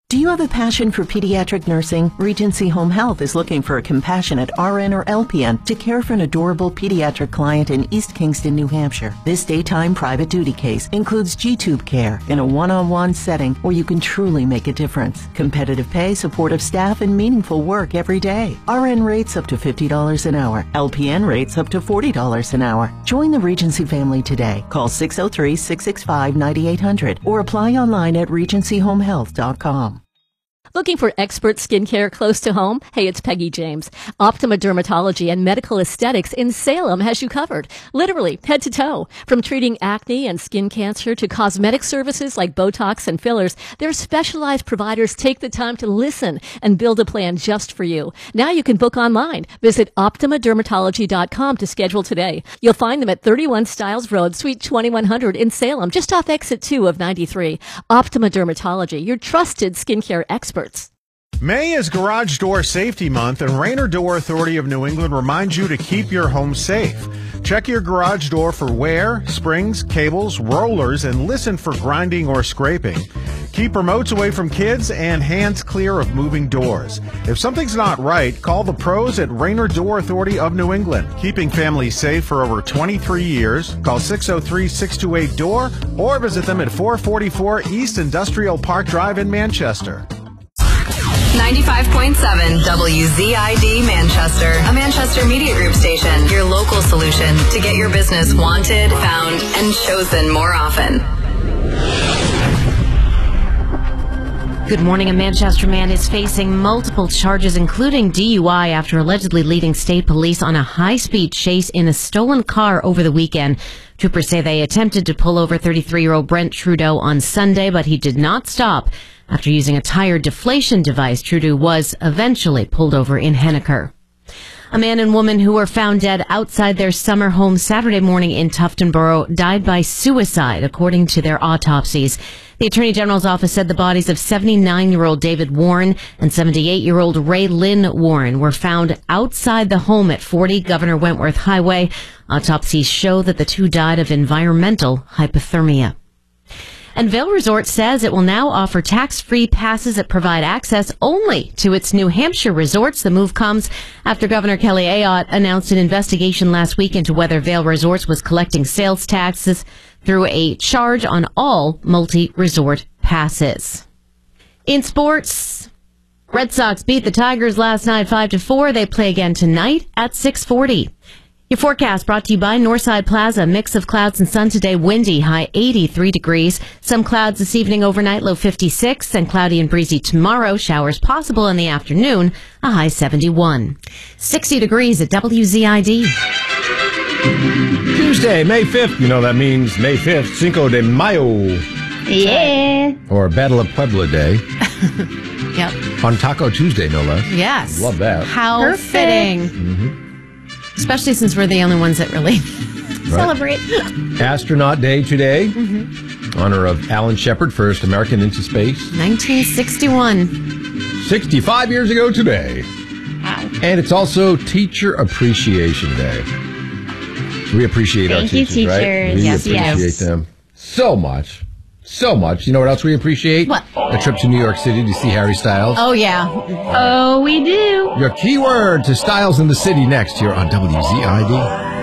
Do you have a passion for pediatric nursing? Regency Home Health is looking for a compassionate RN or LPN to care for an adorable pediatric client in East Kingston, New Hampshire. This daytime private duty case includes G-tube care in a one-on-one setting where you can truly make a difference. Competitive pay, supportive staff, and meaningful work every day. RN rates up to $50 an hour. LPN rates up to $40 an hour. Join the Regency family today. Call 603-665-9800 or apply online at regencyhomehealth.com. Looking for expert skincare close to home? Hey, it's Peggy James. Optima Dermatology and Medical Aesthetics in Salem has you covered, literally head to toe. From treating acne and skin cancer to cosmetic services like Botox and fillers, their specialized providers take the time to listen and build a plan just for you. Now you can book online. Visit OptimaDermatology.com to schedule today. You'll find them at 31 Stiles Road, Suite 2100 in Salem, just off exit 2 of 93. Optima Dermatology, your trusted skincare experts. May is Garage Door Safety Month, and Rainer Door Authority of New England reminds you to keep your home safe. Check your garage door for wear, springs, cables, rollers, and listen for grinding or scraping. Keep remotes away from kids and hands clear of moving doors. If something's not right, call the pros at Rainer Door Authority of New England. Keeping families safe for over 23 years. Call 603-628-DOOR or visit them at 444 East Industrial Park Drive in Manchester. 95.7 WZID Manchester, a Manchester Media Group station, your local solution to get your business wanted, found, and chosen more often. Good morning. A Manchester man is facing multiple charges, including DUI, after allegedly leading state police on a high-speed chase in a stolen car over the weekend. Troopers say they attempted to pull over 33-year-old Brent Trudeau on Sunday, but he did not stop. After using a tire deflation device, Trudeau was eventually pulled over in Henniker. A man and woman who were found dead outside their summer home Saturday morning in Tuftonboro died by suicide, according to their autopsies. The Attorney General's office said the bodies of 79-year-old David Warren and 78-year-old Ray Lynn Warren were found outside the home at 40 Governor Wentworth Highway. Autopsies show that the two died of environmental hypothermia. And Vail Resort says it will now offer tax-free passes that provide access only to its New Hampshire resorts. The move comes after Governor Kelly Ayotte announced an investigation last week into whether Vail Resorts was collecting sales taxes through a charge on all multi-resort passes. In sports, Red Sox beat the Tigers last night 5-4. They play again tonight at 6:40. Your forecast brought to you by Northside Plaza. Mix of clouds and sun today. Windy, high 83 degrees. Some clouds this evening, overnight, low 56. And cloudy and breezy tomorrow. Showers possible in the afternoon, a high 71. 60 degrees at WZID. Tuesday, May 5th. You know that means May 5th, Cinco de Mayo. Yeah. Or Battle of Puebla Day. Yep. On Taco Tuesday, no less. Yes. Love that. How Perfect. fitting. Mm-hmm. Especially since we're the only ones that really celebrate. Astronaut Day today. Honor of Alan Shepard, first American into space. 1961. 65 years ago today. Wow. And it's also Teacher Appreciation Day. We appreciate our Thank you, teachers, right? teachers. We Yes, appreciate yes. them so much. So much. You know what else we appreciate? What? A trip to New York City to see Harry Styles. Oh, yeah. Oh, we do. Your keyword to Styles in the City next here on WZID.